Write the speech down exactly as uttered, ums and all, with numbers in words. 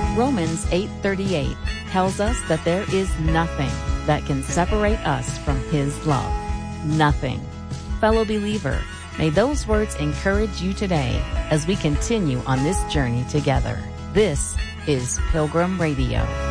Romans eight thirty-eight tells us that there is nothing that can separate us from His love. Nothing. Fellow believer, may those words encourage you today as we continue on this journey together. This is Pilgrim Radio.